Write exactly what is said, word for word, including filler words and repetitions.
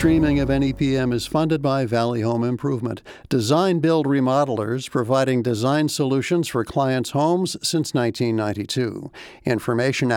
streaming of N E P M is funded by Valley Home Improvement, design build remodelers providing design solutions for clients' homes since nineteen ninety-two. Information